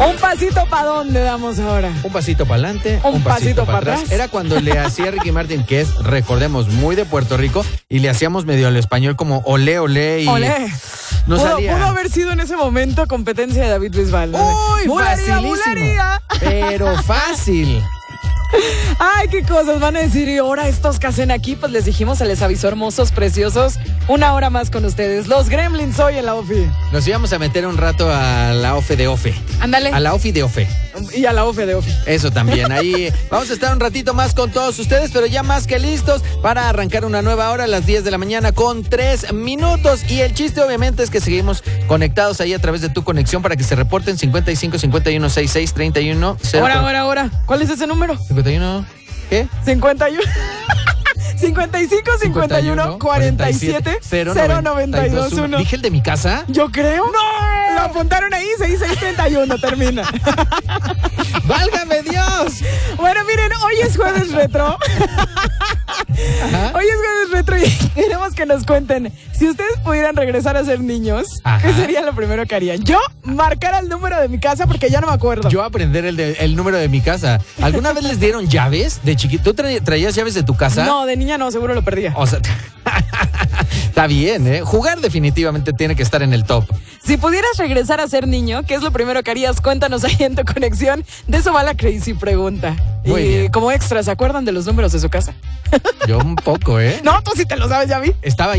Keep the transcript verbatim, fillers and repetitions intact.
Un pasito para dónde damos ahora. Un pasito para adelante, un, un pasito, pasito para para atrás. atrás. Era cuando le hacía a Ricky Martin, que es, recordemos, muy de Puerto Rico, y le hacíamos medio al español como olé, olé y... Olé. No pudo, salía. pudo haber sido en ese momento competencia de David Bisbal. Uy, Mularía, facilísimo. mularía. Pero fácil. Ay, qué cosas van a decir. Y ahora estos que hacen aquí, pues les dijimos, se les avisó, hermosos, preciosos. Una hora más con ustedes. Los Gremlins hoy en la O F I. Nos íbamos a meter un rato a la O F E de O F E. Ándale. A la O F I de O F E. Y a la O F E de O F I. Eso también, ahí vamos a estar un ratito más con todos ustedes, pero ya más que listos para arrancar una nueva hora a las diez de la mañana con tres minutos. Y el chiste obviamente es que seguimos conectados ahí a través de tu conexión para que se reporten cincuenta y cinco, cincuenta y uno, sesenta y seis, treinta y uno. Ahora, ahora, ahora. ¿Cuál es ese número? cincuenta y uno, ¿qué? cincuenta y uno. cincuenta y cinco, cincuenta y uno, cuarenta y siete, cero noventa y dos, uno. ¿Dije el de mi casa? Yo creo. ¡No! Lo apuntaron ahí, sesenta y seis, treinta y uno, termina. ¡Válgame Dios! Bueno, miren, hoy es jueves retro. Ajá. Hoy es jueves retro y queremos que nos cuenten, si ustedes pudieran regresar a ser niños, Ajá. ¿qué sería lo primero que harían? Yo, marcar el número de mi casa porque ya no me acuerdo. Yo aprender el, de- el número de mi casa. ¿Alguna vez les dieron llaves de chiquito? ¿Tú tra- traías llaves de tu casa? No, de niña no, seguro lo perdía. O sea, está bien, ¿eh? Jugar definitivamente tiene que estar en el top. Si pudieras regresar a ser niño, ¿qué es lo primero que harías? Cuéntanos ahí en tu conexión. De eso va la crazy pregunta. Muy y bien. como extra, ¿se acuerdan de los números de su casa? Yo un poco, ¿eh? No, tú sí te lo sabes, ya vi. Estaba